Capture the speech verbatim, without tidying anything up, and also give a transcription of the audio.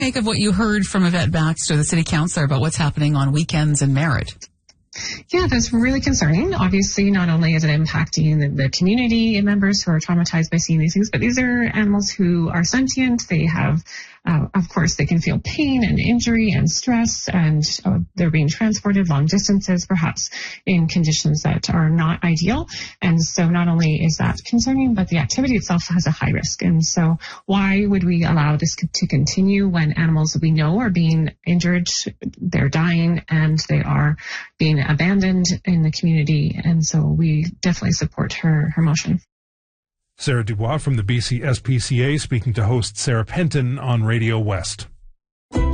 Make of what you heard from Yvette Baxter, the city councillor, about what's happening on weekends in Merritt. Yeah, that's really concerning. Obviously, not only is it impacting the, the community members who are traumatized by seeing these things, but these are animals who are sentient. They have, uh, of course, they can feel pain and injury and stress, and uh, they're being transported long distances, perhaps in conditions that are not ideal. And so not only is that concerning, but the activity itself has a high risk. And so why would we allow this to continue when animals we know are being injured, they're dying, and they are being abandoned in the community? And so we definitely support her, her motion. Sarah Dubois from the B C S P C A speaking to host Sarah Penton on Radio West.